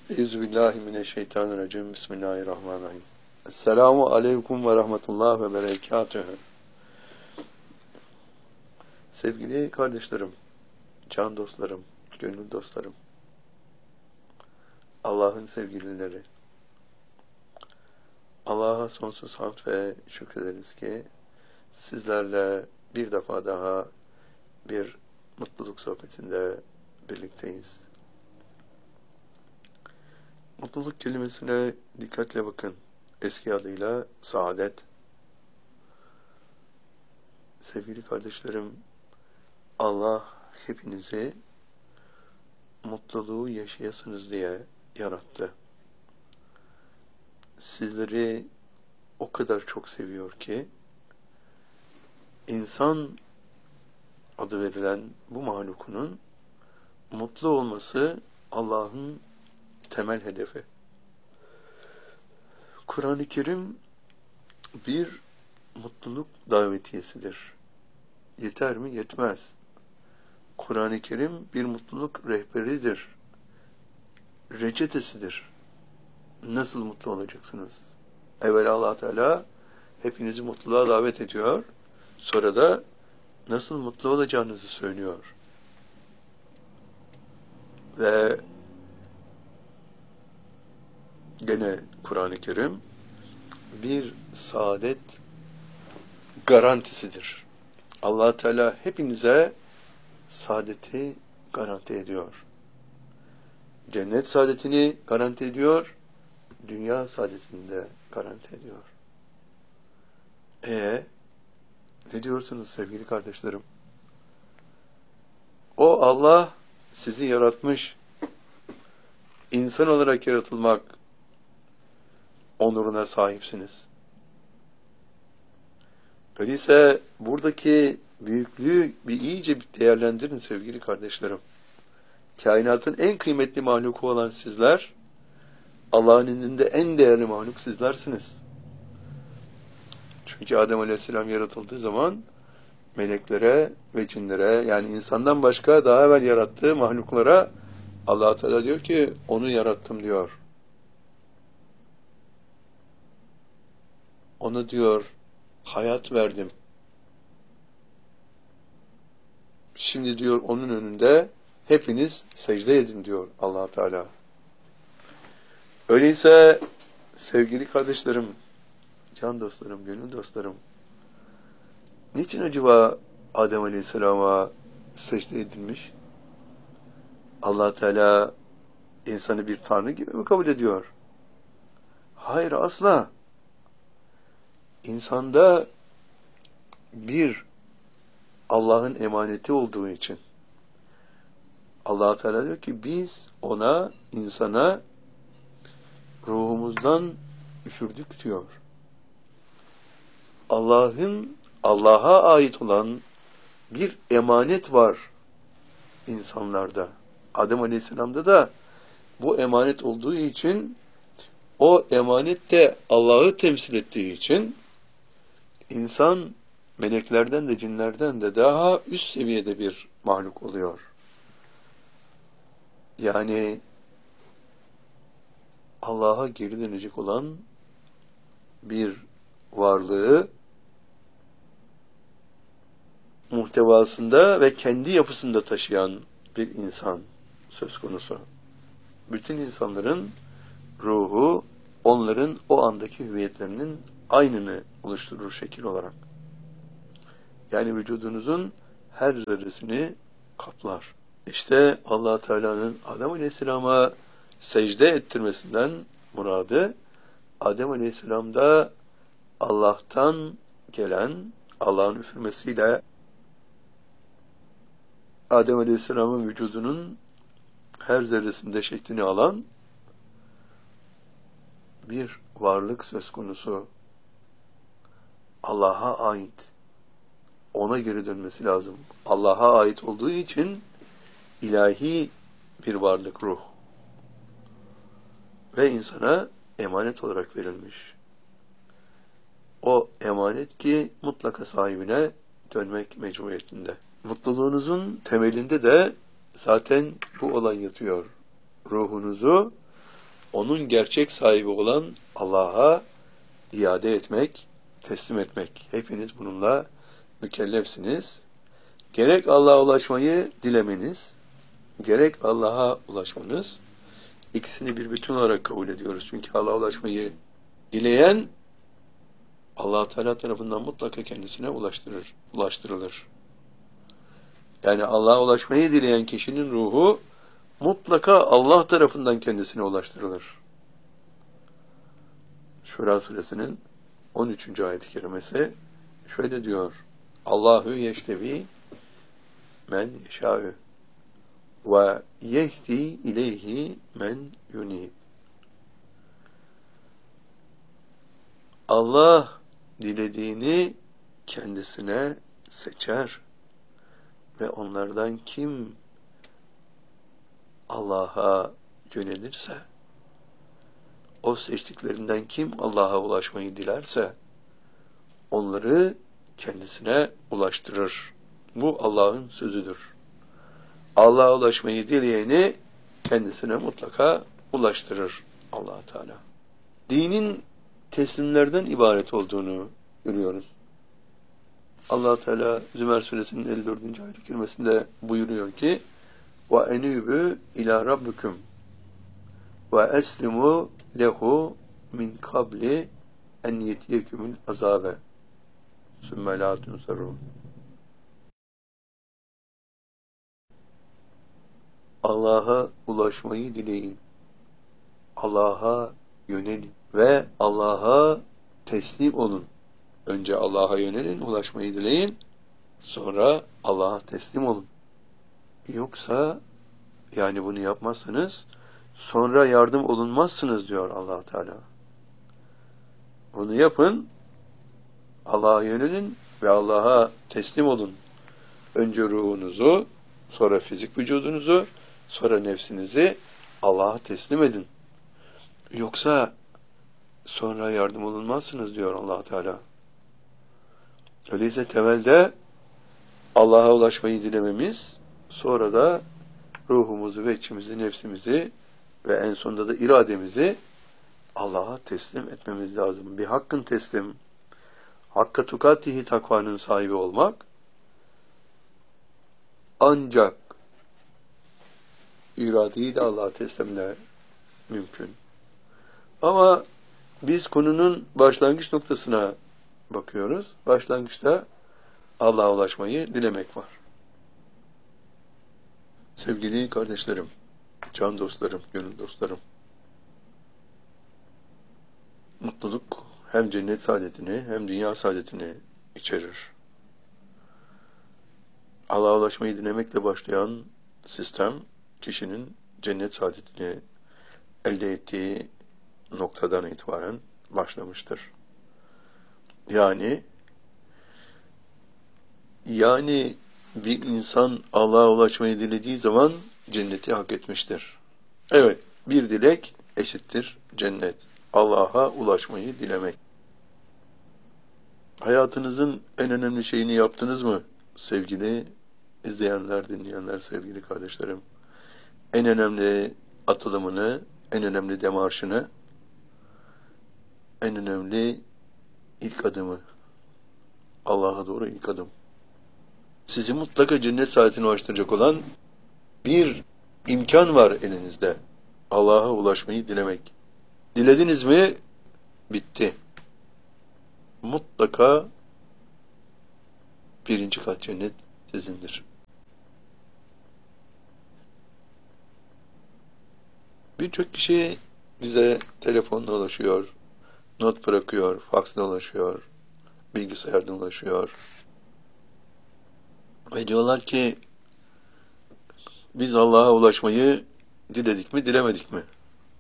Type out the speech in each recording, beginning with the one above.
Euzubillahimineşşeytanirracim. Bismillahirrahmanirrahim. Esselamu aleyküm ve rahmetullah ve berekatühü. Sevgili kardeşlerim, can dostlarım, gönül dostlarım, Allah'ın sevgilileri, Allah'a sonsuz hamd ve şükrederiz ki sizlerle bir defa daha bir mutluluk sohbetinde birlikteyiz. Mutluluk kelimesine dikkatle bakın. Eski adıyla saadet. Sevgili kardeşlerim, Allah hepinizi mutluluğu yaşayasınız diye yarattı. Sizleri o kadar çok seviyor ki, insan adı verilen bu mahlukunun mutlu olması Allah'ın temel hedefi. Kur'an-ı Kerim bir mutluluk davetiyesidir. Yeter mi? Yetmez. Kur'an-ı Kerim bir mutluluk rehberidir. Reçetesidir. Nasıl mutlu olacaksınız? Evvela Allah Teala hepinizi mutluluğa davet ediyor. Sonra da nasıl mutlu olacağınızı söylüyor. Ve gene Kur'an-ı Kerim bir saadet garantisidir. Allah Teala hepinize saadeti garanti ediyor. Cennet saadetini garanti ediyor, dünya saadetini de garanti ediyor. Ne diyorsunuz sevgili kardeşlerim? O Allah sizi yaratmış, insan olarak yaratılmak onuruna sahipsiniz. Öyleyse buradaki büyüklüğü bir iyice değerlendirin sevgili kardeşlerim. Kainatın en kıymetli mahluku olan sizler, Allah'ın indinde en değerli mahluk sizlersiniz. Çünkü Adem Aleyhisselam yaratıldığı zaman meleklere ve cinlere, yani insandan başka daha evvel yarattığı mahluklara Allah Teala diyor ki onu yarattım diyor. Ona diyor hayat verdim. Şimdi diyor onun önünde hepiniz secde edin diyor Allah Teala. Öyleyse sevgili kardeşlerim, can dostlarım, gönül dostlarım, niçin acaba Adem Aleyhisselam'a secde edilmiş? Allah Teala insanı bir tanrı gibi mi kabul ediyor? Hayır, asla. İnsanda bir Allah'ın emaneti olduğu için Allah Teala diyor ki biz ona, insana ruhumuzdan üfürdük diyor. Allah'a ait olan bir emanet var insanlarda. Adem Aleyhisselam'da da bu emanet olduğu için, o emanet de Allah'ı temsil ettiği için insan meleklerden de cinlerden de daha üst seviyede bir mahluk oluyor. Yani Allah'a geri dönecek olan bir varlığı muhtevasında ve kendi yapısında taşıyan bir insan söz konusu. Bütün insanların ruhu onların o andaki hüviyetlerinin aynını oluşturur şekil olarak. Yani vücudunuzun her zerresini kaplar. İşte Allah Teala'nın Adem Aleyhisselam'a secde ettirmesinden muradı, Adem Aleyhisselam'da Allah'tan gelen, Allah'ın üfürmesiyle Adem Aleyhisselam'ın vücudunun her zerresinde şeklini alan bir varlık söz konusu. Allah'a ait. Ona geri dönmesi lazım. Allah'a ait olduğu için ilahi bir varlık, ruh. Ve insana emanet olarak verilmiş. O emanet ki mutlaka sahibine dönmek mecburiyetinde. Mutluluğunuzun temelinde de zaten bu olay yatıyor. Ruhunuzu onun gerçek sahibi olan Allah'a iade etmek, teslim etmek. Hepiniz bununla mükellefsiniz. Gerek Allah'a ulaşmayı dilemeniz, gerek Allah'a ulaşmanız, ikisini bir bütün olarak kabul ediyoruz. Çünkü Allah'a ulaşmayı dileyen, Allah Teala tarafından mutlaka kendisine ulaştırılır. Yani Allah'a ulaşmayı dileyen kişinin ruhu mutlaka Allah tarafından kendisine ulaştırılır. Şura suresinin 13. ayet-i kerimesi şöyle diyor: Allahu yeştevi men yeşâ'ü ve yehdi ileyhi men yunib. Allah dilediğini kendisine seçer ve onlardan kim Allah'a yönelirse, o seçtiklerinden kim Allah'a ulaşmayı dilerse, onları kendisine ulaştırır. Bu Allah'ın sözüdür. Allah'a ulaşmayı dileyeni kendisine mutlaka ulaştırır Allah Teala. Dinin teslimlerden ibaret olduğunu görüyoruz. Allah Teala Zümer suresinin 54. ayet-i kerimesinde buyuruyor ki: "Ve enûbü ilâ rabbikum ve eslimû lehu min kabli en yetiyekumul azabe sümme lâ tunsarûn." Allah'a ulaşmayı dileyin. Allah'a yönelin ve Allah'a teslim olun. Önce Allah'a yönelin, ulaşmayı dileyin. Sonra Allah'a teslim olun. Yoksa, yani bunu yapmazsanız sonra yardım olunmazsınız diyor Allah Teala. Bunu yapın, Allah'a yönelin ve Allah'a teslim olun. Önce ruhunuzu, sonra fizik vücudunuzu, sonra nefsinizi Allah'a teslim edin. Yoksa sonra yardım olunmazsınız diyor Allah Teala. Öyleyse temelde Allah'a ulaşmayı dilememiz, sonra da ruhumuzu ve içimizi, nefsimizi ve en sonunda da irademizi Allah'a teslim etmemiz lazım. Bir hakkın teslim, hakka tukatihi takvanın sahibi olmak, ancak iradeyi de Allah'a teslimle mümkün. Ama biz konunun başlangıç noktasına bakıyoruz. Başlangıçta Allah'a ulaşmayı dilemek var. Sevgili kardeşlerim, can dostlarım, gönül dostlarım, mutluluk hem cennet saadetini hem dünya saadetini içerir. Allah'a ulaşmayı dilemekle başlayan sistem, kişinin cennet saadetini elde ettiği noktadan itibaren başlamıştır. Yani bir insan Allah'a ulaşmayı dilediği zaman cenneti hak etmiştir. Evet, bir dilek eşittir cennet. Allah'a ulaşmayı dilemek. Hayatınızın en önemli şeyini yaptınız mı sevgili izleyenler, dinleyenler, sevgili kardeşlerim? En önemli atılımını, en önemli demarşını, en önemli ilk adımı, Allah'a doğru ilk adım. Sizi mutlaka cennet saadetine ulaştıracak olan bir imkan var elinizde. Allah'a ulaşmayı dilemek. Dilediniz mi? Bitti. Mutlaka birinci kat cennet sizindir. Birçok kişi bize telefonla ulaşıyor, not bırakıyor, faksla ulaşıyor, bilgisayardan ulaşıyor. Ve diyorlar ki, biz Allah'a ulaşmayı diledik mi, dilemedik mi?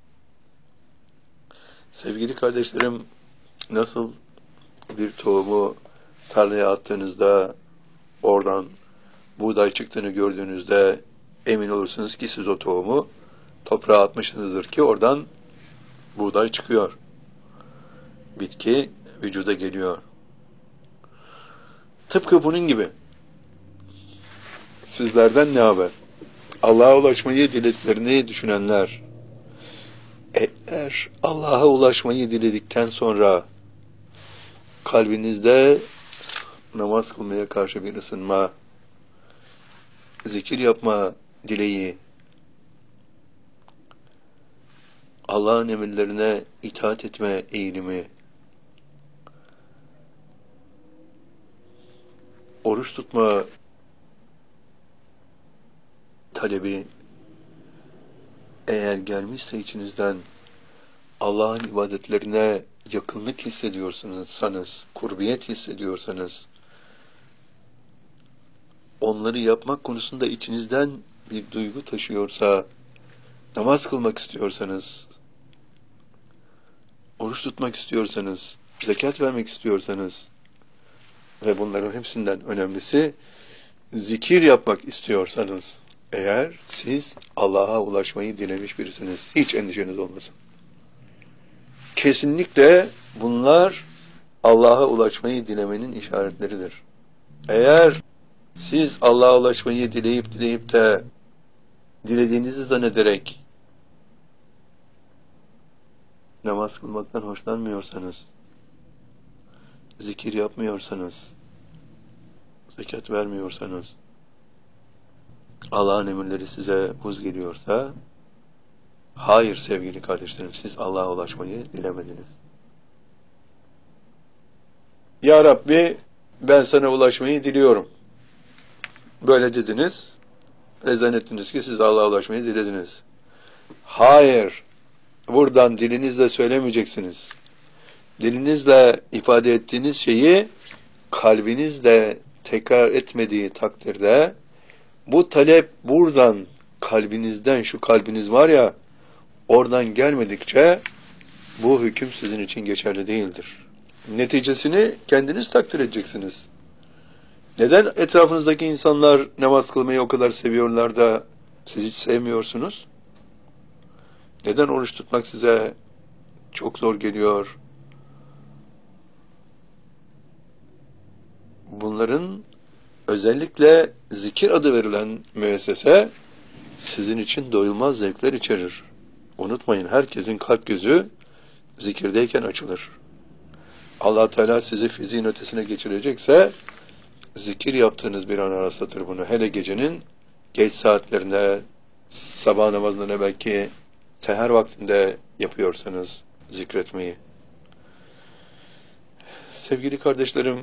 Sevgili kardeşlerim, nasıl bir tohumu tarlaya attığınızda, oradan buğday çıktığını gördüğünüzde emin olursunuz ki siz o tohumu toprağa atmışsınızdır ki oradan buğday çıkıyor. Bitki vücuda geliyor. Tıpkı bunun gibi. Sizlerden ne haber? Allah'a ulaşmayı dilediklerini düşünenler, Eğer Allah'a ulaşmayı diledikten sonra kalbinizde namaz kılmaya karşı bir ısınma, zikir yapma dileği, Allah'ın emirlerine itaat etme eğilimi, oruç tutma talebi eğer gelmişse içinizden, Allah'ın ibadetlerine yakınlık hissediyorsanız, kurbiyet hissediyorsanız, onları yapmak konusunda içinizden bir duygu taşıyorsa, namaz kılmak istiyorsanız, oruç tutmak istiyorsanız, zekat vermek istiyorsanız ve bunların hepsinden önemlisi zikir yapmak istiyorsanız, eğer siz Allah'a ulaşmayı dilemiş birisiniz, hiç endişeniz olmasın. Kesinlikle bunlar Allah'a ulaşmayı dilemenin işaretleridir. Eğer siz Allah'a ulaşmayı dileyip de dilediğinizi zannederek namaz kılmaktan hoşlanmıyorsanız, zikir yapmıyorsanız, zekat vermiyorsanız, Allah'ın emirleri size vuz geliyorsa, hayır sevgili kardeşlerim, siz Allah'a ulaşmayı dilemediniz. Ya Rabbi, ben sana ulaşmayı diliyorum. Böyle dediniz ve zannettiniz ki siz Allah'a ulaşmayı dilediniz. Hayır, buradan dilinizle söylemeyeceksiniz. Dilinizle ifade ettiğiniz şeyi kalbinizle tekrar etmediği takdirde, bu talep buradan, kalbinizden, şu kalbiniz var ya, oradan gelmedikçe bu hüküm sizin için geçerli değildir. Neticesini kendiniz takdir edeceksiniz. Neden etrafınızdaki insanlar namaz kılmayı o kadar seviyorlar da siz hiç sevmiyorsunuz? Neden oruç tutmak size çok zor geliyor? Bunların özellikle zikir adı verilen müessese sizin için doyulmaz zevkler içerir. Unutmayın, herkesin kalp gözü zikirdeyken açılır. Allah Teala sizi fiziğin ötesine geçirecekse zikir yaptığınız bir an rastlatır bunu. Hele gecenin geç saatlerinde, sabah namazında belki seher vaktinde yapıyorsanız zikretmeyi. Sevgili kardeşlerim,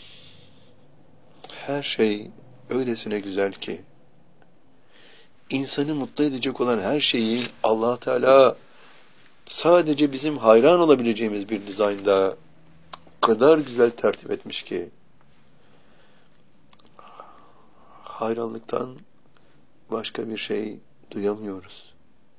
her şey öylesine güzel ki, insanı mutlu edecek olan her şeyi Allah Teala sadece bizim hayran olabileceğimiz bir dizaynda o kadar güzel tertip etmiş ki, hayranlıktan başka bir şey duyamıyoruz.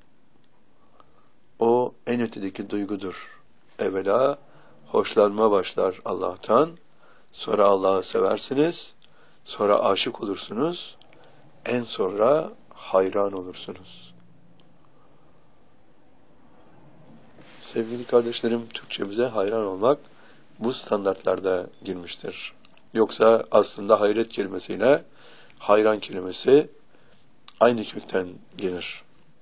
O en ötedeki duygudur. Evvela hoşlanma başlar Allah'tan, sonra Allah'ı seversiniz, sonra aşık olursunuz, en sonra hayran olursunuz. Sevgili kardeşlerim, Türkçemize hayran olmak bu standartlarda girmiştir. Yoksa aslında hayret kelimesiyle hayran kelimesi aynı kökten gelir.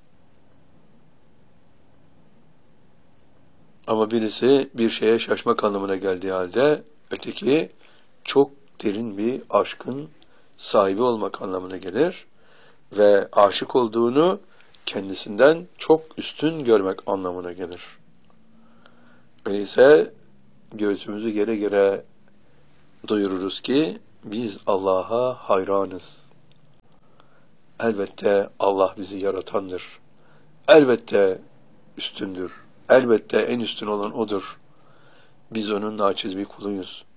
Ama birisi bir şeye şaşmak anlamına geldiği halde, öteki çok derin bir aşkın sahibi olmak anlamına gelir ve aşık olduğunu kendisinden çok üstün görmek anlamına gelir. Öyleyse göğsümüzü gere gere duyururuz ki biz Allah'a hayranız. Elbette Allah bizi yaratandır. Elbette üstündür. Elbette en üstün olan O'dur. Biz O'nun naçiz bir kuluyuz.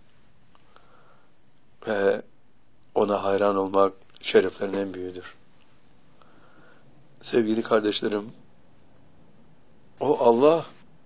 Ve O'na hayran olmak şereflerin en büyüğüdür. Sevgili kardeşlerim, o Allah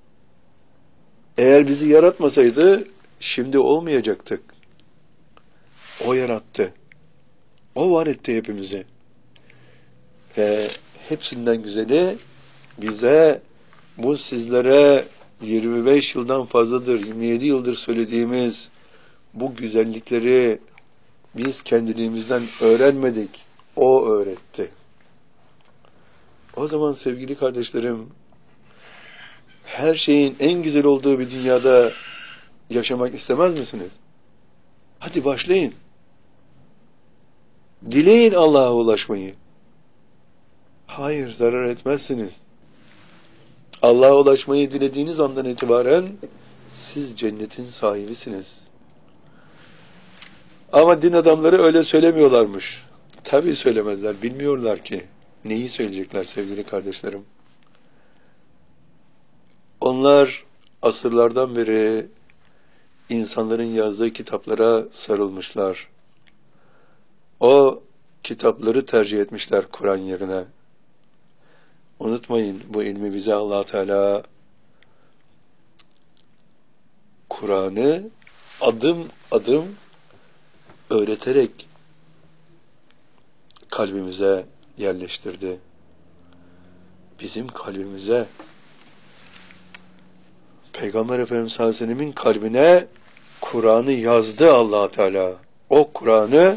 eğer bizi yaratmasaydı şimdi olmayacaktık. O yarattı. O var etti hepimizi. Ve hepsinden güzeli bize bu sizlere 25 yıldan fazladır, 27 yıldır söylediğimiz bu güzellikleri biz kendiliğimizden öğrenmedik. O öğretti. O zaman sevgili kardeşlerim, her şeyin en güzel olduğu bir dünyada yaşamak istemez misiniz? Hadi başlayın. Dileyin Allah'a ulaşmayı. Hayır, zarar etmezsiniz. Allah'a ulaşmayı dilediğiniz andan itibaren siz cennetin sahibisiniz. Ama din adamları öyle söylemiyorlarmış. Tabii söylemezler, bilmiyorlar ki. Neyi söyleyecekler sevgili kardeşlerim? Onlar asırlardan beri insanların yazdığı kitaplara sarılmışlar. O kitapları tercih etmişler Kur'an yerine. Unutmayın, bu ilmi bize Allah Teala Kur'an'ı adım adım öğreterek kalbimize yerleştirdi. Bizim kalbimize, Peygamber Efendimiz sallallahu aleyhi ve sellem'in kalbine Kur'an'ı yazdı Allah Teala. O Kur'an'ı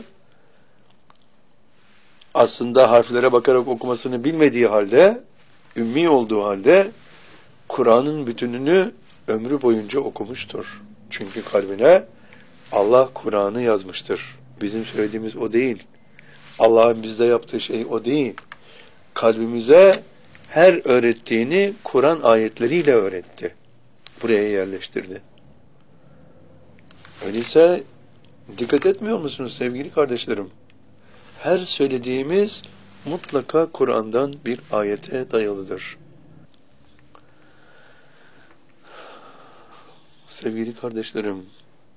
aslında harflere bakarak okumasını bilmediği halde, ümmi olduğu halde Kur'an'ın bütününü ömrü boyunca okumuştur. Çünkü kalbine Allah Kur'an'ı yazmıştır. Bizim söylediğimiz o değil. Allah'ın bizde yaptığı şey o değil. Kalbimize her öğrettiğini Kur'an ayetleriyle öğretti. Buraya yerleştirdi. Öyleyse dikkat etmiyor musunuz sevgili kardeşlerim? Her söylediğimiz mutlaka Kur'an'dan bir ayete dayalıdır. Sevgili kardeşlerim,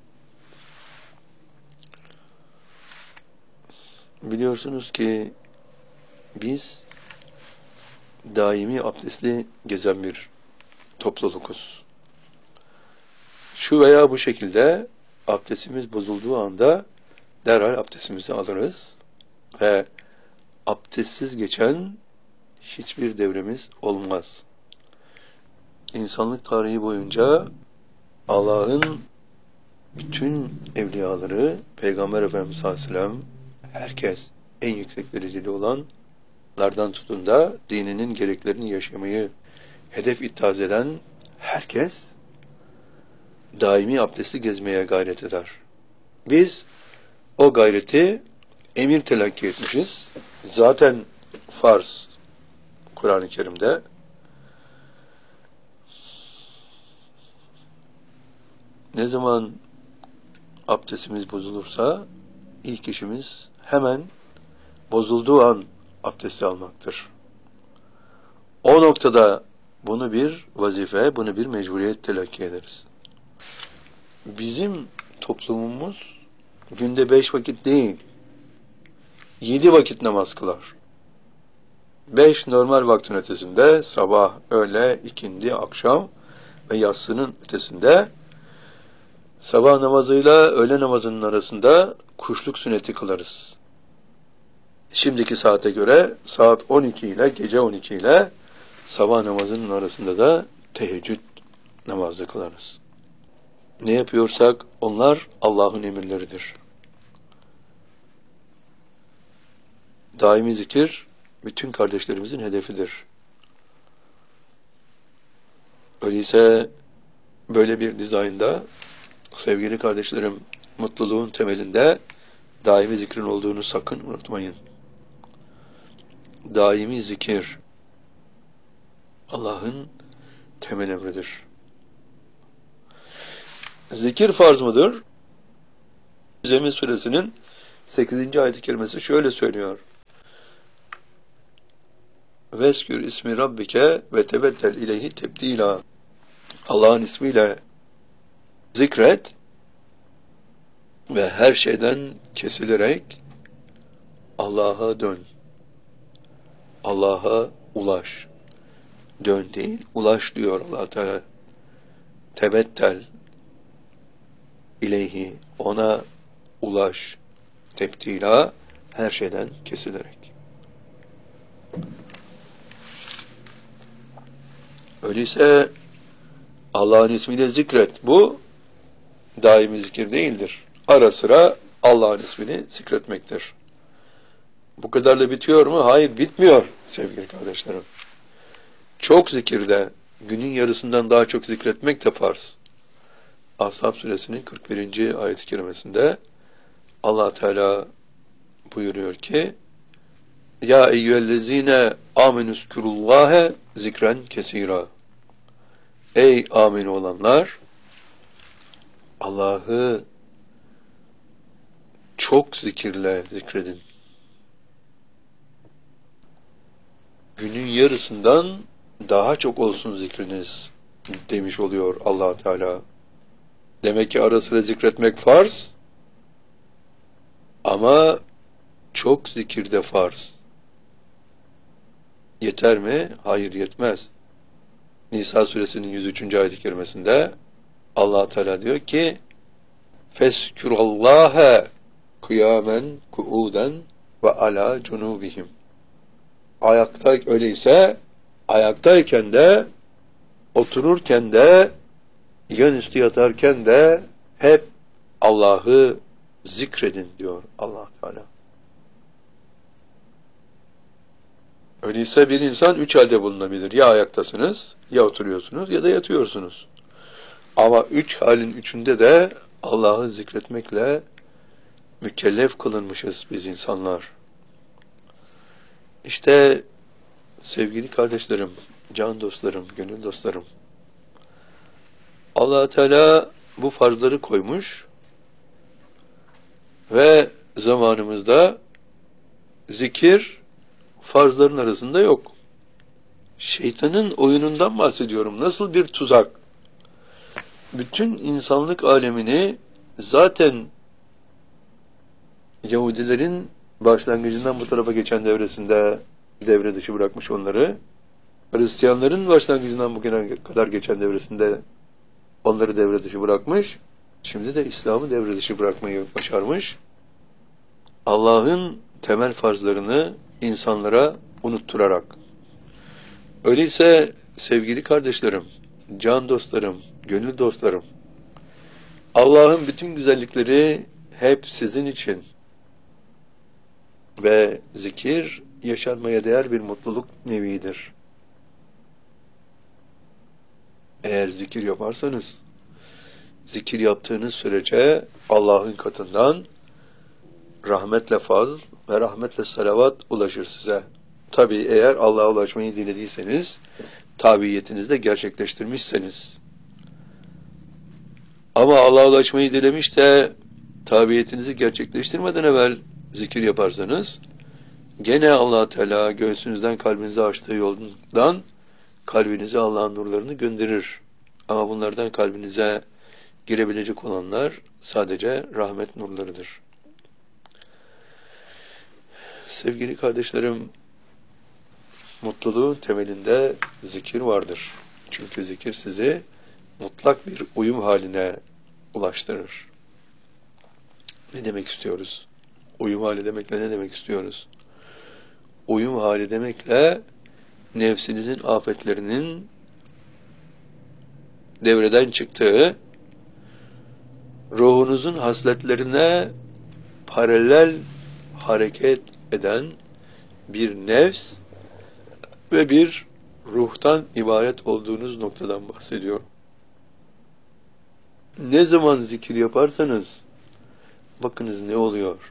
biliyorsunuz ki biz daimi abdestli gezen bir toplulukuz. Şu veya bu şekilde abdestimiz bozulduğu anda derhal abdestimizi alırız ve abdestsiz geçen hiçbir devremiz olmaz. İnsanlık tarihi boyunca Allah'ın bütün evliyaları, Peygamber Efendimiz sallallahu aleyhi ve sellem, herkes en yüksek dereceli olanlardan tutun da dininin gereklerini yaşamayı hedef ittihaz eden herkes daimi abdesti gezmeye gayret eder. Biz o gayreti emir telakki etmişiz. Zaten farz Kur'an-ı Kerim'de. Ne zaman abdestimiz bozulursa ilk işimiz hemen bozulduğu an abdesti almaktır. O noktada bunu bir vazife, bunu bir mecburiyet telakki ederiz. Bizim toplumumuz günde 5 vakit değil, 7 vakit namaz kılar. 5 normal vaktin ötesinde, sabah, öğle, ikindi, akşam ve yatsının ötesinde, sabah namazıyla öğle namazının arasında kuşluk sünneti kılarız. Şimdiki saate göre saat 12 ile gece 12 ile sabah namazının arasında da teheccüd namazı kılarız. Ne yapıyorsak onlar Allah'ın emirleridir. Daimi zikir bütün kardeşlerimizin hedefidir. Öyleyse böyle bir dizaynda sevgili kardeşlerim, mutluluğun temelinde daimi zikrin olduğunu sakın unutmayın. Daimi zikir Allah'ın temel emridir. Zikir farz mıdır? Zemin suresinin 8. ayet-i kerimesi şöyle söylüyor. Veskür ismi rabbike ve tebettel ileyhi tebdila. Allah'ın ismiyle zikret ve her şeyden kesilerek Allah'a dön. Allah'a ulaş. Dön değil, ulaş diyor Allah Teala. Tebettel ileyhi, ona ulaş. Tebdila, her şeyden kesilerek. Öyleyse Allah'ın ismiyle zikret. Bu daimi zikir değildir. Ara sıra Allah'ın ismini zikretmektir. Bu kadarla bitiyor mu? Hayır, bitmiyor sevgili kardeşlerim. Çok zikirde, günün yarısından daha çok zikretmek de farz. Ashab suresinin 41. ayet-i kerimesinde Allah Teala buyuruyor ki: Ya eyyühellezine amenüzkurullâhe zikren kesîrâ. Ey amin olanlar, Allah'ı çok zikirle zikredin. Günün yarısından daha çok olsun zikriniz demiş oluyor Allah Teala. Demek ki ara sıra zikretmek farz ama çok zikir de farz. Yeter mi? Hayır, yetmez. Nisa suresinin 103. ayet-i kerimesinde Allah Teala diyor ki: Feskurallaha kıyamen kuuden ve ala cunubihim. Öyleyse ayaktayken de, otururken de, yan üstü yatarken de hep Allah'ı zikredin diyor Allah Teala. Öyleyse bir insan 3 halde bulunabilir. Ya ayaktasınız, ya oturuyorsunuz, ya da yatıyorsunuz. Ama 3 halin 3'ünde de Allah'ı zikretmekle mükellef kılınmışız biz insanlar. İşte sevgili kardeşlerim, can dostlarım, gönül dostlarım, Allah Teala bu farzları koymuş ve zamanımızda zikir farzların arasında yok. Şeytanın oyunundan bahsediyorum. Nasıl bir tuzak? Bütün insanlık alemini zaten Yahudilerin başlangıcından bu tarafa geçen devresinde devre dışı bırakmış onları. Hristiyanların başlangıcından bugüne kadar geçen devresinde onları devre dışı bırakmış. Şimdi de İslam'ı devre dışı bırakmayı başarmış. Allah'ın temel farzlarını insanlara unutturarak. Öyleyse sevgili kardeşlerim, can dostlarım, gönül dostlarım, Allah'ın bütün güzellikleri hep sizin için ve zikir yaşanmaya değer bir mutluluk nevidir. Eğer zikir yaparsanız, zikir yaptığınız sürece Allah'ın katından rahmetle fazl ve rahmetle salavat ulaşır size. Tabii eğer Allah'a ulaşmayı dilediyseniz, tabiyetinizi de gerçekleştirmişseniz. Ama Allah'a ulaşmayı dilemiş de tabiyetinizi gerçekleştirmeden evvel zikir yaparsanız, gene Allah Teala göğsünüzden kalbinize açtığı yoldan kalbinize Allah'ın nurlarını gönderir. Ama bunlardan kalbinize girebilecek olanlar sadece rahmet nurlarıdır. Sevgili kardeşlerim, mutluluğun temelinde zikir vardır. Çünkü zikir sizi mutlak bir uyum haline ulaştırır. Ne demek istiyoruz? Uyum hali demekle ne demek istiyoruz? Uyum hali demekle nefsinizin afetlerinin devreden çıktığı, ruhunuzun hasletlerine paralel hareket eden bir nefs ve bir ruhtan ibaret olduğunuz noktadan bahsediyorum. Ne zaman zikir yaparsanız bakınız ne oluyor.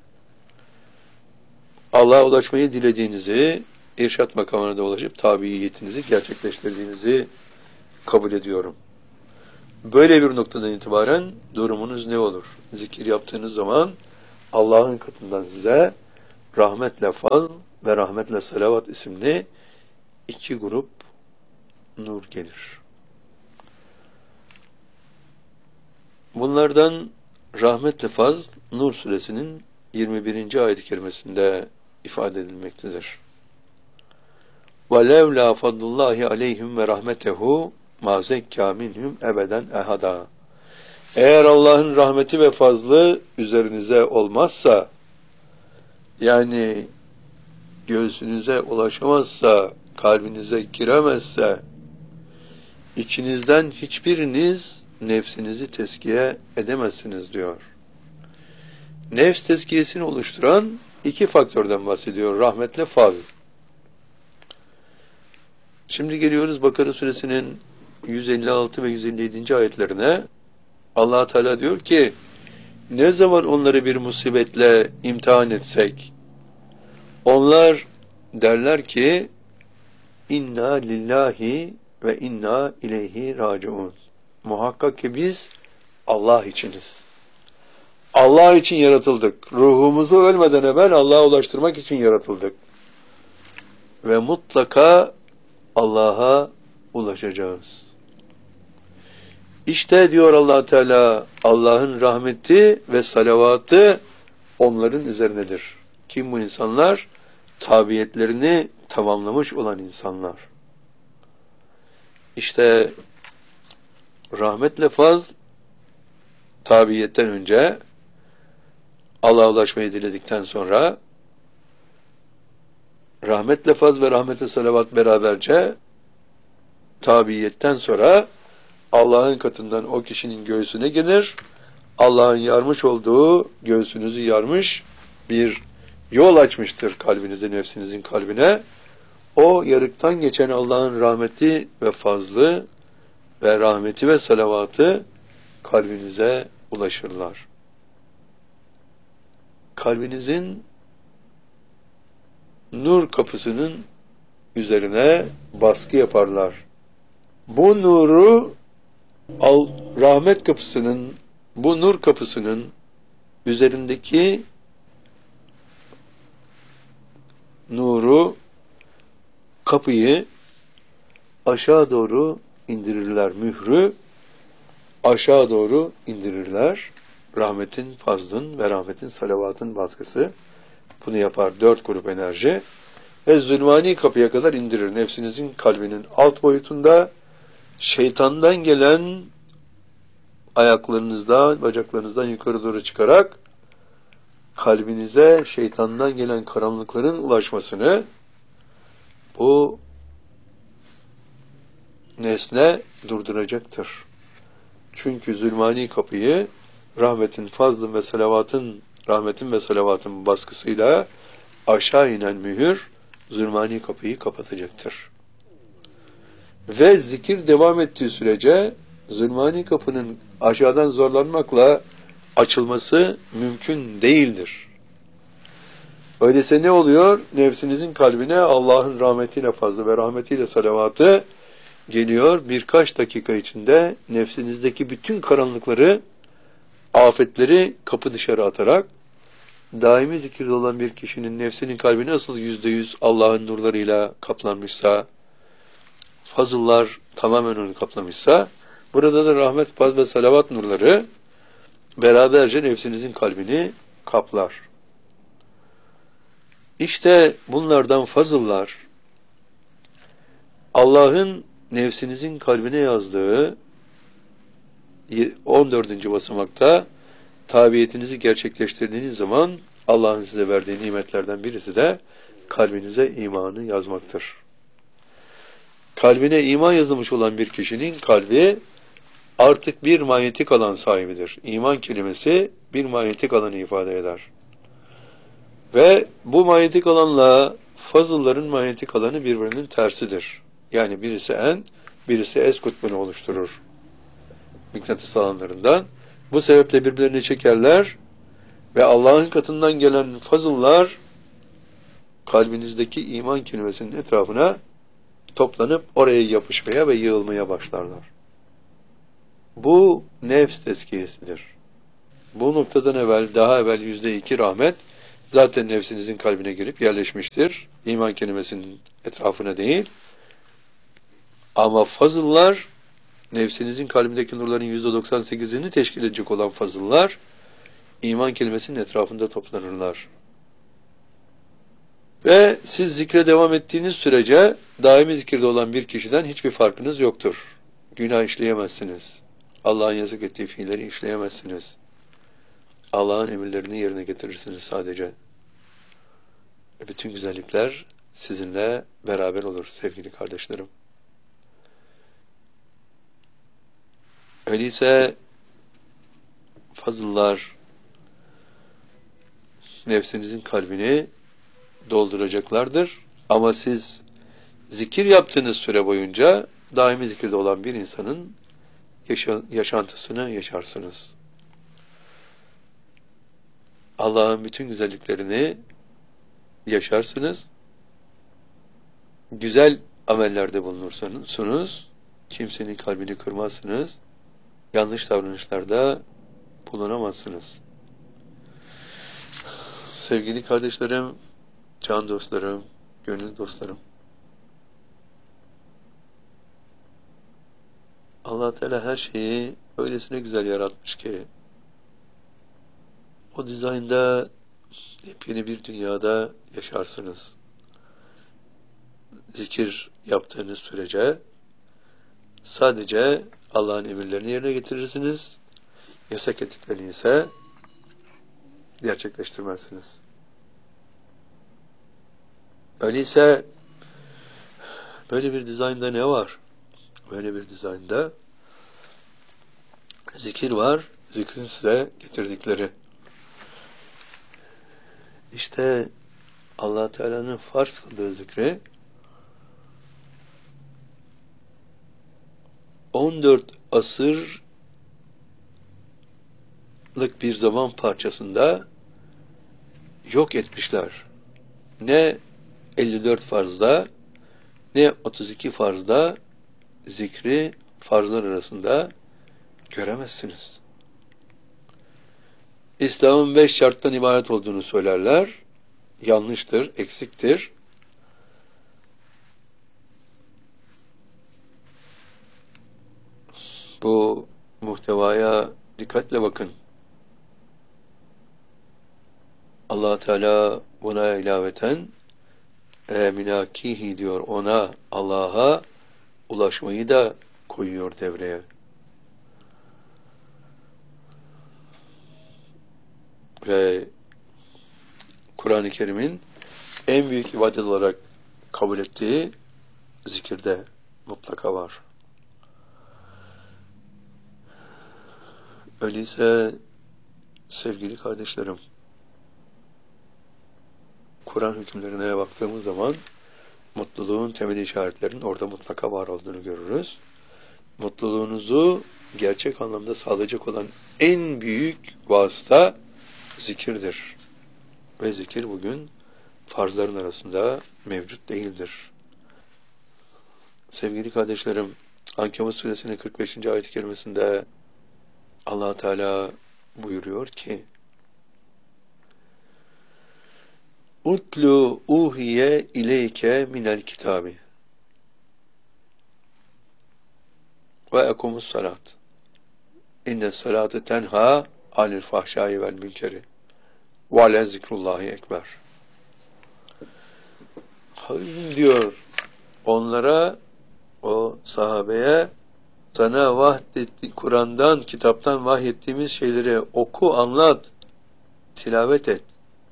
Allah'a ulaşmayı dilediğinizi, irşat makamına da ulaşıp tabiyetinizi gerçekleştirdiğinizi kabul ediyorum. Böyle bir noktadan itibaren durumunuz ne olur? Zikir yaptığınız zaman Allah'ın katından size rahmetle fazl ve rahmetle salavat isimli 2 grup nur gelir. Bunlardan rahmetle fazl Nur suresinin 21. ayet-i kerimesinde ifade edilmektedir. وَلَوْلَا فَضْلُ اللّٰهِ عَلَيْهِمْ وَرَحْمَتَهُ مَا زَكَّى مِنْهُمْ اَبَدًا اَحَدًا. Eğer Allah'ın rahmeti ve fazlı üzerinize olmazsa, yani göğsünüze ulaşamazsa, kalbinize giremezse, içinizden hiçbiriniz nefsinizi tezkiye edemezsiniz diyor. Nefs tezkiyesini oluşturan 2 faktörden bahsediyor. Rahmetle fazl. Şimdi geliyoruz Bakara suresinin 156 ve 157. ayetlerine. Allah Teala diyor ki, ne zaman onları bir musibetle imtihan etsek, onlar derler ki, inna lillahi ve inna ileyhi raciun. Muhakkak ki biz Allah içiniz. Allah için yaratıldık. Ruhumuzu ölmeden evvel Allah'a ulaştırmak için yaratıldık. Ve mutlaka Allah'a ulaşacağız. İşte diyor Allah Teala, Allah'ın rahmeti ve salavatı onların üzerinedir. Kim bu insanlar? Tabiyetlerini tamamlamış olan insanlar. İşte rahmetle faz tabiyetten önce Allah'a ulaşmayı diledikten sonra rahmetle faz ve rahmetle salavat beraberce tabiyetten sonra Allah'ın katından o kişinin göğsüne gelir. Allah'ın yarmış olduğu, göğsünüzü yarmış bir yol açmıştır kalbinize, nefsinizin kalbine. O yarıktan geçen Allah'ın rahmeti ve fazlı ve rahmeti ve salavatı kalbinize ulaşırlar. Kalbinizin nur kapısının üzerine baskı yaparlar. Bu nuru rahmet kapısının, bu nur kapısının üzerindeki nuru, kapıyı aşağı doğru indirirler. Mührü aşağı doğru indirirler. Rahmetin, fazlın ve rahmetin, salavatın baskısı. Bunu yapar 4 grup enerji. Ve zulmani kapıya kadar indirir. Nefsinizin kalbinin alt boyutunda şeytandan gelen ayaklarınızdan, bacaklarınızdan yukarı doğru çıkarak kalbinize şeytandan gelen karanlıkların ulaşmasını bu nesne durduracaktır. Çünkü zulmani kapıyı rahmetin, fazlın ve salavatın, rahmetin ve salavatın baskısıyla aşağı inen mühür zulmani kapıyı kapatacaktır. Ve zikir devam ettiği sürece zulmani kapının aşağıdan zorlanmakla açılması mümkün değildir. Öyleyse ne oluyor? Nefsinizin kalbine Allah'ın rahmetiyle fazla ve rahmetiyle salavatı geliyor. Birkaç dakika içinde nefsinizdeki bütün karanlıkları, afetleri kapı dışarı atarak daimi zikirde olan bir kişinin nefsinin kalbi nasıl %100 Allah'ın nurlarıyla kaplanmışsa, fazıllar tamamen onu kaplamışsa, burada da rahmet, faz ve salavat nurları beraberce nefsinizin kalbini kaplar. İşte bunlardan fazıllar, Allah'ın nefsinizin kalbine yazdığı 14. basamakta tabiyetinizi gerçekleştirdiğiniz zaman Allah'ın size verdiği nimetlerden birisi de kalbinize imanı yazmaktır. Kalbine iman yazılmış olan bir kişinin kalbi artık bir manyetik alan sahibidir. İman kelimesi bir manyetik alanı ifade eder. Ve bu manyetik alanla fazılların manyetik alanı birbirinin tersidir. Yani birisi en, birisi S kutbunu oluşturur. Mıknatıs alanlarından. Bu sebeple birbirlerini çekerler ve Allah'ın katından gelen fazıllar kalbinizdeki iman kelimesinin etrafına toplanıp oraya yapışmaya ve yığılmaya başlarlar. Bu nefs tezkiyesidir. Bu noktadan evvel, daha evvel %2 rahmet zaten nefsinizin kalbine girip yerleşmiştir. İman kelimesinin etrafına değil. Ama fazıllar, nefsinizin kalbindeki nurların %98'ini teşkil edecek olan fazıllar, iman kelimesinin etrafında toplanırlar. Ve siz zikre devam ettiğiniz sürece daimi zikirde olan bir kişiden hiçbir farkınız yoktur. Günah işleyemezsiniz. Allah'ın yasak ettiği fiilleri işleyemezsiniz. Allah'ın emirlerini yerine getirirsiniz sadece. Bütün güzellikler sizinle beraber olur sevgili kardeşlerim. Öyleyse fazıllar nefsinizin kalbini dolduracaklardır. Ama siz Zikir yaptığınız süre boyunca daimi zikirde olan bir insanın yaşantısını yaşarsınız. Allah'ın bütün güzelliklerini yaşarsınız. Güzel amellerde bulunursunuz. Kimsenin kalbini kırmazsınız. Yanlış davranışlarda bulunamazsınız. Sevgili kardeşlerim, can dostlarım, gönül dostlarım. Allah Teala her şeyi öylesine güzel yaratmış ki o dizaynda yepyeni bir dünyada yaşarsınız. Zikir yaptığınız sürece sadece Allah'ın emirlerini yerine getirirsiniz. Yasak ettiklerini ise gerçekleştirmezsiniz. Öyleyse böyle bir dizaynda ne var? Böyle bir dizaynda zikir var, zikrin size getirdikleri. İşte Allah Teala'nın farz kıldığı zikri 14 asırlık bir zaman parçasında yok etmişler. Ne 54 farzda ne 32 farzda zikri farzlar arasında göremezsiniz. İslam'ın 5 şarttan ibaret olduğunu söylerler. Yanlıştır, eksiktir. Bu muhtevaya dikkatle bakın. Allah Teala buna ilaveten minakihi diyor, ona, Allah'a ulaşmayı da koyuyor devreye. Ve Kur'an-ı Kerim'in en büyük ibadet olarak kabul ettiği zikirde mutlaka var. Öyleyse sevgili kardeşlerim, Kur'an hükümlerine baktığımız zaman mutluluğun temel işaretlerinin orada mutlaka var olduğunu görürüz. Mutluluğunuzu gerçek anlamda sağlayacak olan en büyük vasıta zikirdir. Ve zikir bugün farzların arasında mevcut değildir. Sevgili kardeşlerim, Ankebut suresinin 45. ayet-i kerimesinde Allah Teala buyuruyor ki: Utlu uhiye ileyke minel kitabi ve ekumus salat. İnne salate tenha anil fahşai vel münkeri ve le zikrullahi ekber. Havim diyor onlara, o sahabeye, sana vahyetti, Kur'an'dan, kitaptan vahyettiğimiz şeyleri oku, anlat, tilavet et.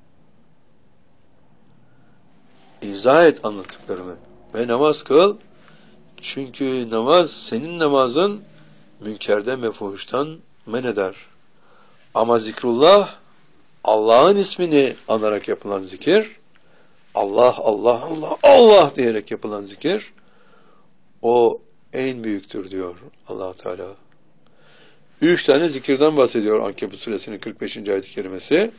İzah et anlattıklarını ve namaz kıl. Çünkü namaz, senin namazın münkerden ve fuhuştan men eder. Ama zikrullah, Allah'ın ismini anarak yapılan zikir, Allah, Allah, Allah, Allah diyerek yapılan zikir, o en büyüktür diyor Allah Teala. 3 tane zikirden bahsediyor Ankebut suresinin 45. ayet-i kerimesi.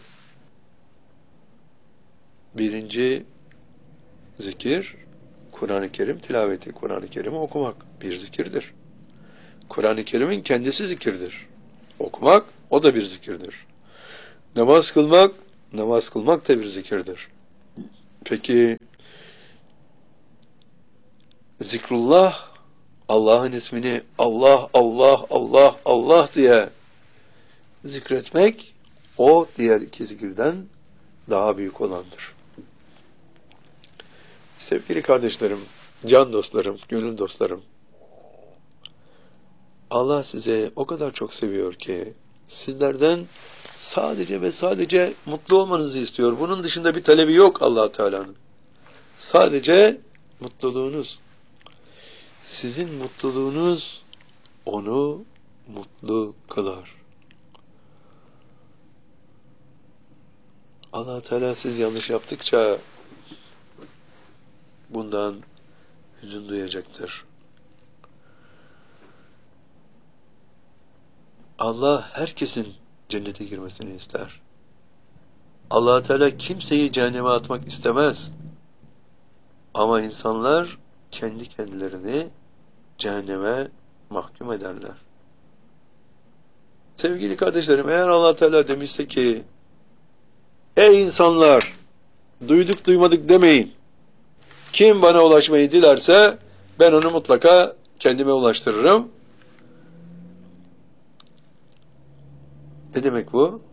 Birinci zikir, Kur'an-ı Kerim tilaveti, Kur'an-ı Kerim'i okumak bir zikirdir. Kur'an-ı Kerim'in kendisi zikirdir. Okumak, o da bir zikirdir. Namaz kılmak da bir zikirdir. Peki, zikrullah, Allah'ın ismini Allah, Allah, Allah, Allah diye zikretmek, o diğer iki zikirden daha büyük olandır. Sevgili kardeşlerim, can dostlarım, gönül dostlarım, Allah size o kadar çok seviyor ki sizlerden sadece ve sadece mutlu olmanızı istiyor. Bunun dışında bir talebi yok Allah Teala'nın. Sadece mutluluğunuz. Sizin mutluluğunuz onu mutlu kılar. Allah Teala siz yanlış yaptıkça bundan hüzün duyacaktır. Allah herkesin cennete girmesini ister. Allah Teala kimseyi cehenneme atmak istemez. Ama insanlar kendi kendilerini cehenneme mahkum ederler. Sevgili kardeşlerim, eğer Allah Teala demişse ki ey insanlar, duyduk duymadık demeyin. Kim bana ulaşmayı dilerse ben onu mutlaka kendime ulaştırırım. Ne demek bu?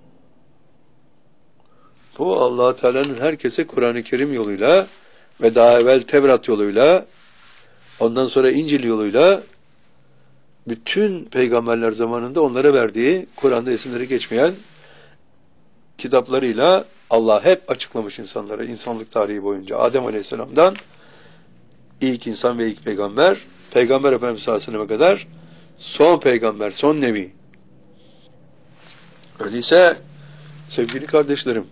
Bu Allah Teala'nın herkese Kur'an-ı Kerim yoluyla ve daha evvel Tevrat yoluyla, ondan sonra İncil yoluyla bütün peygamberler zamanında onlara verdiği Kur'an'da isimleri geçmeyen kitaplarıyla Allah hep açıklamış insanlara, insanlık tarihi boyunca. Adem Aleyhisselam'dan ilk insan ve ilk peygamber, Peygamber Efendimiz Aleyhisselam'a kadar son peygamber, son nebi. Öyleyse sevgili kardeşlerim,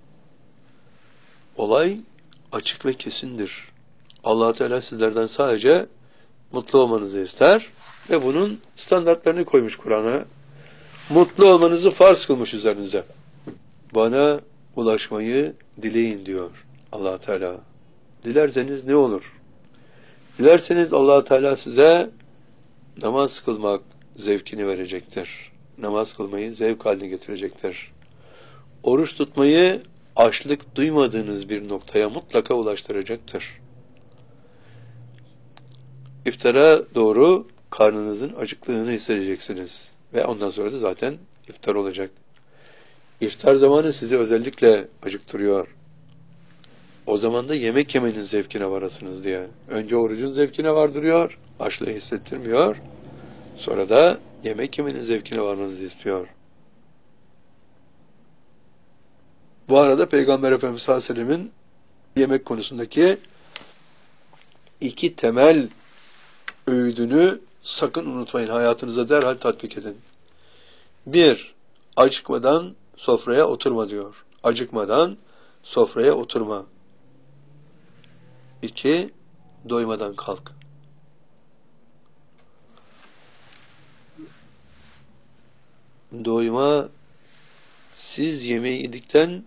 olay açık ve kesindir. Allah Teala sizlerden sadece mutlu olmanızı ister ve bunun standartlarını koymuş Kur'an'a. Mutlu olmanızı farz kılmış üzerinize. Bana ulaşmayı dileyin diyor Allah Teala. Dilerseniz ne olur? Dilerseniz Allah Teala size namaz kılmak zevkini verecektir. Namaz kılmayı zevk haline getirecektir. Oruç tutmayı açlık duymadığınız bir noktaya mutlaka ulaştıracaktır. İftara doğru karnınızın acıklığını hissedeceksiniz. Ve ondan sonra da zaten iftar olacak. İftar zamanı sizi özellikle acıktırıyor. O zaman da yemek yemenin zevkine varasınız diye. Önce orucun zevkine vardırıyor, açlığı hissettirmiyor. Sonra da yemek yemenin zevkine varmanızı istiyor. Bu arada Peygamber Efendimiz sallallahu aleyhi ve sellem'in yemek konusundaki iki temel öğüdünü sakın unutmayın. Hayatınıza derhal tatbik edin. 1. Acıkmadan sofraya oturma diyor. Acıkmadan sofraya oturma. 2. Doymadan kalk. Doyma, siz yemeği yedikten,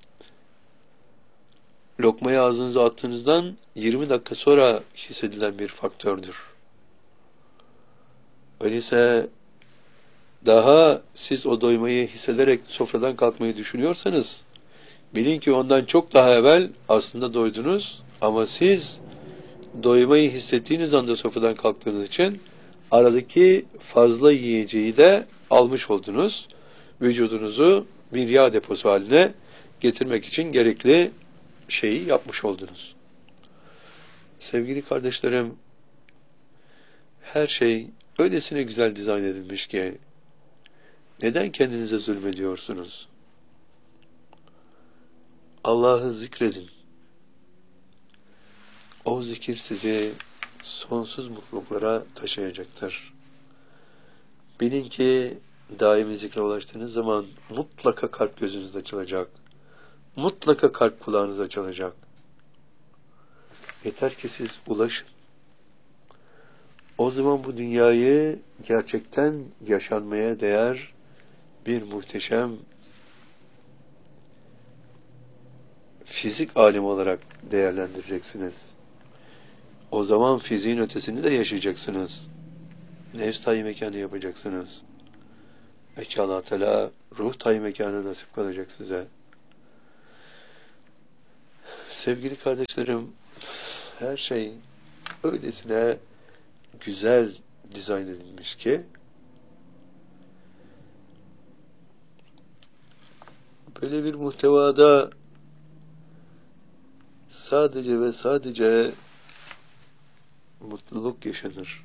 lokmayı ağzınıza attığınızdan 20 dakika sonra hissedilen bir faktördür. Öyleyse daha siz o doymayı hissederek sofradan kalkmayı düşünüyorsanız, bilin ki ondan çok daha evvel aslında doydunuz ama siz doymayı hissettiğiniz anda sofradan kalktığınız için aradaki fazla yiyeceği de almış oldunuz. Vücudunuzu bir yağ deposu haline getirmek için gerekli şeyi yapmış oldunuz. Sevgili kardeşlerim, her şey öylesine güzel dizayn edilmiş ki neden kendinize zulmediyorsunuz? Allah'ı zikredin. O zikir sizi sonsuz mutluluklara taşıyacaktır. Bilin ki daimi zikre ulaştığınız zaman mutlaka kalp gözünüz açılacak. Mutlaka kalp kulağınız açılacak. Yeter ki siz ulaşın. O zaman bu dünyayı gerçekten yaşanmaya değer bir muhteşem fizik alemi olarak değerlendireceksiniz. O zaman fiziğin ötesini de yaşayacaksınız. Nefs tayi mekanı yapacaksınız. Belki Allah Teala ruh tayi mekanı nasip kalacak size. Sevgili kardeşlerim, her şey öylesine güzel dizayn edilmiş ki böyle bir muhtevada sadece ve sadece mutluluk yaşanır.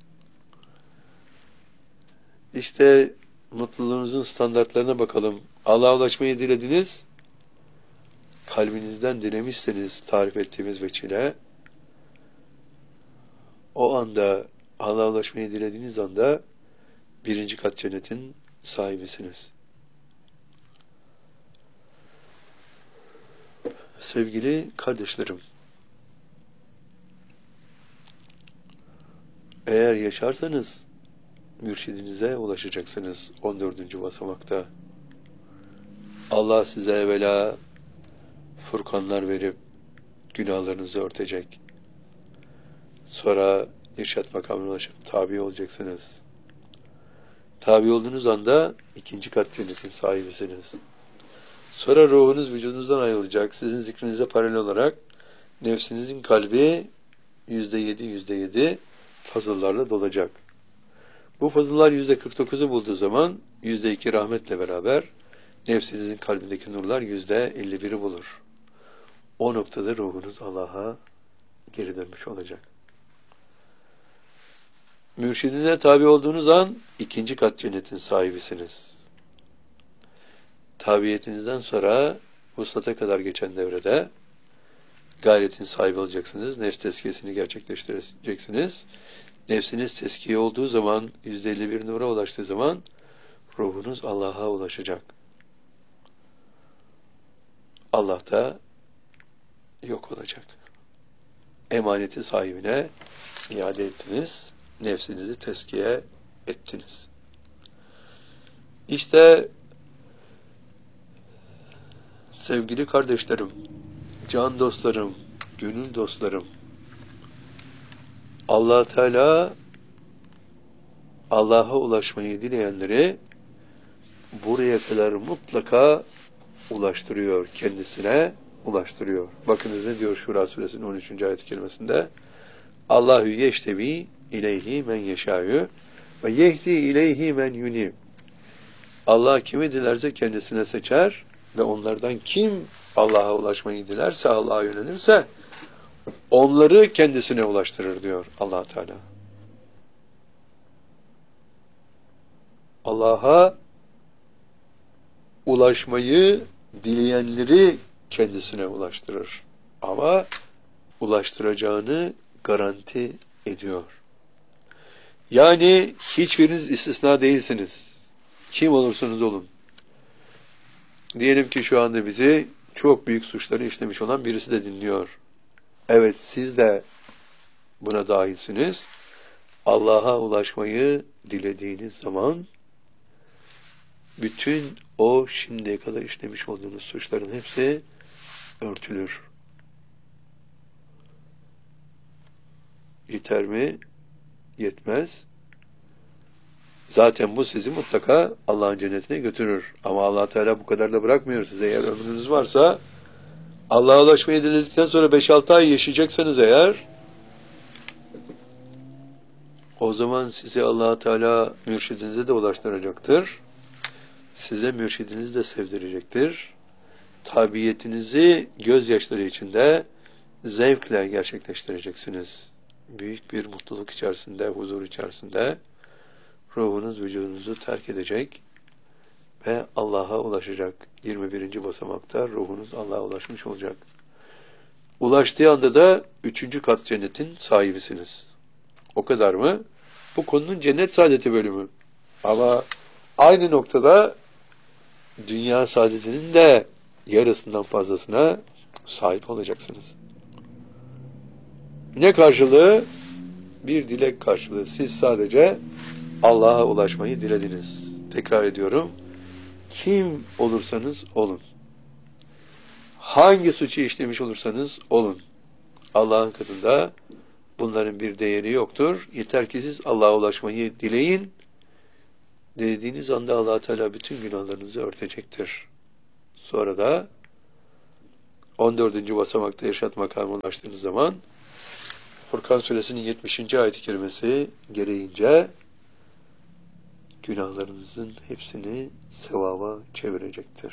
İşte mutluluğunuzun standartlarına bakalım. Allah'a ulaşmayı dilediniz, kalbinizden dilemişseniz tarif ettiğimiz veçile, o anda Allah'a ulaşmayı dilediğiniz anda 1. kat cennetin sahibisiniz. Sevgili kardeşlerim, Eğer yaşarsanız mürşidinize ulaşacaksınız 14. basamakta. Allah size evvela furkanlar verip günahlarınızı örtecek. Sonra irşat makamına ulaşıp tabi olacaksınız. Tabi olduğunuz anda ikinci kat cennetin sahibisiniz. Sonra ruhunuz vücudunuzdan ayrılacak. Sizin zikrinize paralel olarak nefsinizin kalbi %7 fazıllarla dolacak. Bu fazıllar %49'u bulduğu zaman %2 rahmetle beraber nefsinizin kalbindeki nurlar %51'i bulur. O noktada ruhunuz Allah'a geri dönmüş olacak. Mürşidine tabi olduğunuz an ikinci kat cennetin sahibisiniz. Tabiyetinizden sonra vuslata kadar geçen devrede gayretin sahibi olacaksınız. Nefs tezkiyesini gerçekleştireceksiniz. Nefsiniz teskiye olduğu zaman, %51 nura ulaştığı zaman ruhunuz Allah'a ulaşacak. Allah da yok olacak. Emaneti sahibine iade ettiniz. Nefsinizi teskiye ettiniz. İşte sevgili kardeşlerim, can dostlarım, gönül dostlarım, Allah Teala Allah'a ulaşmayı dileyenleri buraya kadar mutlaka ulaştırıyor, kendisine ulaştırıyor. Bakınız ne diyor Şura suresinin 13. ayet-i kerimesinde? Allahu yeştebi ileyhi men yeşâ'yu ve yehdi ileyhi men yunib. Allah kimi dilerse kendisine seçer ve onlardan kim Allah'a ulaşmayı dilerse, Allah'a yönelirse onları kendisine ulaştırır diyor Allah Teala. Allah'a ulaşmayı dileyenleri kendisine ulaştırır. Ama ulaştıracağını garanti ediyor. Yani hiçbiriniz istisna değilsiniz. Kim olursanız olun. Diyelim ki şu anda bizi çok büyük suçları işlemiş olan birisi de dinliyor. Evet, siz de buna dahilsiniz. Allah'a ulaşmayı dilediğiniz zaman bütün o şimdiye kadar işlemiş olduğunuz suçların hepsi örtülür. Yeter mi? Yetmez. Zaten bu sizi mutlaka Allah'ın cennetine götürür. Ama Allah Teala bu kadar da bırakmıyor size. Eğer ömrünüz varsa Allah'a ulaşmayı diledikten sonra 5-6 ay yaşayacaksanız eğer, o zaman sizi Allah Teala mürşidinize de ulaştıracaktır. Size mürşidinizi de sevdirecektir. Tabiyetinizi gözyaşları içinde zevkle gerçekleştireceksiniz. Büyük bir mutluluk içerisinde, huzur içerisinde ruhunuz vücudunuzu terk edecek ve Allah'a ulaşacak. 21. basamakta ruhunuz Allah'a ulaşmış olacak. Ulaştığı anda da 3. kat cennetin sahibisiniz. O kadar mı? Bu konunun cennet saadeti bölümü. Ama aynı noktada dünya saadetinin de yarısından fazlasına sahip olacaksınız. Ne karşılığı? Bir dilek karşılığı. Siz sadece Allah'a ulaşmayı dilediniz. Tekrar ediyorum. Kim olursanız olun. Hangi suçu işlemiş olursanız olun. Allah'ın katında bunların bir değeri yoktur. Yeter ki siz Allah'a ulaşmayı dileyin. Dediğiniz anda Allah Teala bütün günahlarınızı örtecektir. Sonra da 14. basamakta irşat makamına ulaştığınız zaman Furkan suresinin 70. ayet-i kerimesi gereğince günahlarınızın hepsini sevaba çevirecektir.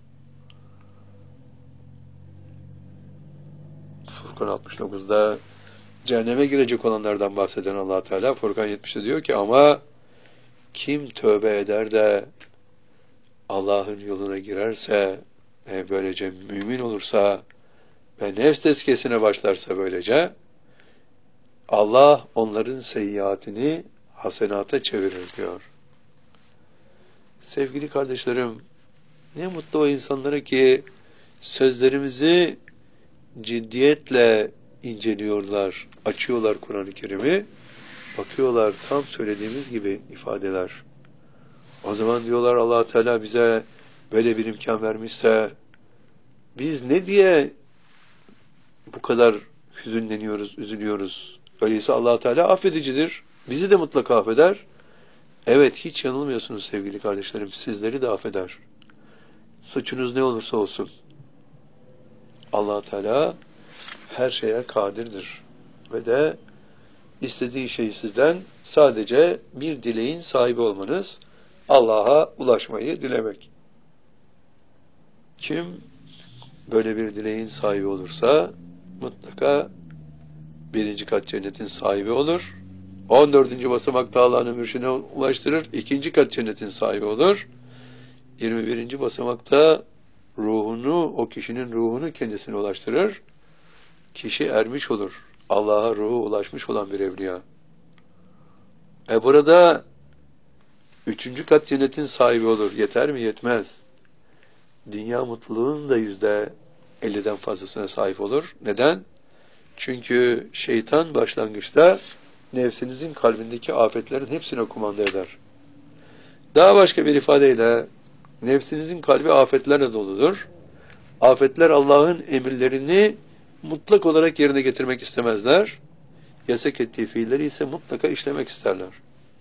Furkan 69'da cehenneme girecek olanlardan bahseden Allah Teala Furkan 70'te diyor ki ama kim tövbe eder de Allah'ın yoluna girerse böylece mümin olursa ve nefs tezkiyesine başlarsa böylece Allah onların seyyiatini hasenata çevirir diyor. Sevgili kardeşlerim, ne mutlu o insanlara ki sözlerimizi ciddiyetle inceliyorlar, açıyorlar Kur'an-ı Kerim'i. bakıyorlar tam söylediğimiz gibi ifadeler. O zaman diyorlar Allah Teala bize böyle bir imkan vermişse biz ne diye bu kadar hüzünleniyoruz, üzülüyoruz. Öyleyse Allah Teala affedicidir. Bizi de mutlaka affeder. Evet, hiç yanılmıyorsunuz sevgili kardeşlerim. Sizleri de affeder. Suçunuz ne olursa olsun. Allah Teala her şeye kadirdir. Ve de istediği şey sizden sadece bir dileğin sahibi olmanız, Allah'a ulaşmayı dilemek. Kim böyle bir dileğin sahibi olursa mutlaka 1. kat cennetin sahibi olur. 14. basamakta Allah'ın mürşidine ulaştırır. 2. kat cennetin sahibi olur. 21. basamakta o kişinin ruhunu kendisine ulaştırır. Kişi ermiş olur. Allah'a ruhu ulaşmış olan bir evliya. Burada 3. kat cennetin sahibi olur. Yeter mi? Yetmez. Dünya mutluluğunun da %50'den fazlasına sahip olur. Neden? Çünkü şeytan başlangıçta nefsinizin kalbindeki afetlerin hepsine kumanda eder. Daha başka bir ifadeyle nefsinizin kalbi afetlerle doludur. Afetler Allah'ın emirlerini mutlak olarak yerine getirmek istemezler. Yasak ettiği fiilleri ise mutlaka işlemek isterler.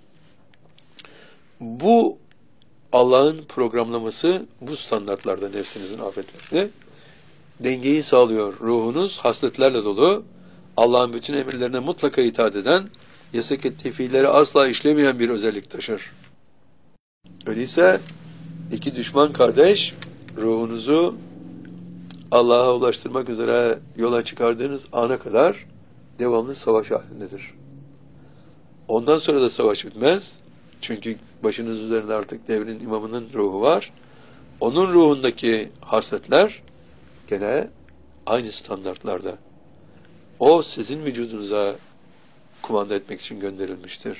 Bu Allah'ın programlaması bu standartlarda nefsinizin afetlerini dengeyi sağlıyor. Ruhunuz hasletlerle dolu, Allah'ın bütün emirlerine mutlaka itaat eden, yasak ettiği fiilleri asla işlemeyen bir özellik taşır. Öyleyse iki düşman kardeş ruhunuzu Allah'a ulaştırmak üzere yola çıkardığınız ana kadar devamlı savaş halindedir. Ondan sonra da savaş bitmez. Çünkü başınız üzerinde artık devrin imamının ruhu var. Onun ruhundaki hasletler gene aynı standartlarda. O sizin vücudunuza kumanda etmek için gönderilmiştir.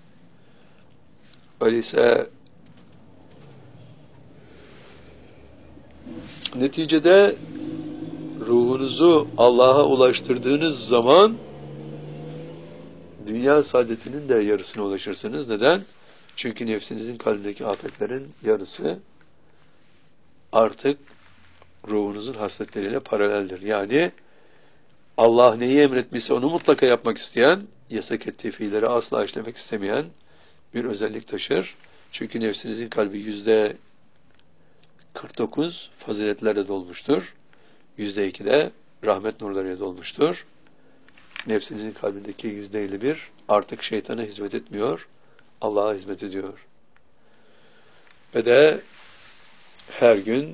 Öyleyse neticede ruhunuzu Allah'a ulaştırdığınız zaman dünya saadetinin de yarısına ulaşırsınız. Neden? Çünkü nefsinizin kalbindeki afetlerin yarısı artık ruhunuzun hasletleriyle paraleldir. Yani Allah neyi emretmişse onu mutlaka yapmak isteyen, yasak ettiği fiilleri asla işlemek istemeyen bir özellik taşır. Çünkü nefsinizin kalbi %49 faziletlerle dolmuştur. %2 de rahmet nurlarıyla dolmuştur. Nefsinizin kalbindeki %51 artık şeytana hizmet etmiyor, Allah'a hizmet ediyor. Ve de her gün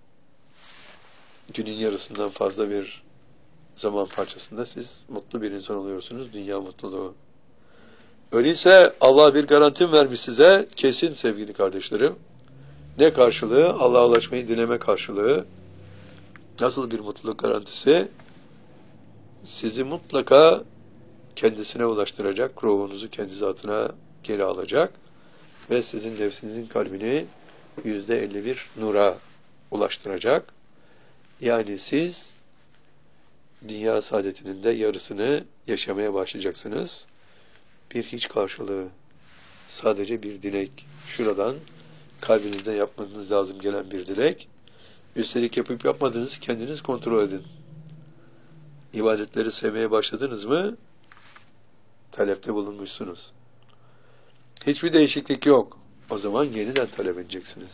günün yarısından fazla bir zaman parçasında siz mutlu bir insan oluyorsunuz. Dünya mutluluğu. Öyleyse Allah bir garanti vermiş size. Kesin sevgili kardeşlerim. Ne karşılığı? Allah'a ulaşmayı dileme karşılığı. Nasıl bir mutluluk garantisi? Sizi mutlaka kendisine ulaştıracak. Ruhunuzu kendi zatına geri alacak. Ve sizin nefsinizin kalbini %51 nura ulaştıracak. Yani siz dünya saadetinin de yarısını yaşamaya başlayacaksınız. Bir hiç karşılığı, sadece bir dilek. Şuradan kalbinizde yapmanız lazım gelen bir dilek. Üstelik yapıp yapmadığınızı kendiniz kontrol edin. İbadetleri sevmeye başladınız mı? Talepte bulunmuşsunuz. Hiçbir değişiklik yok. O zaman yeniden talep edeceksiniz.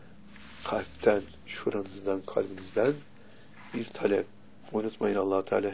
Kalpten, şuranızdan, kalbinizden bir talep. Unutmayın Allah Teala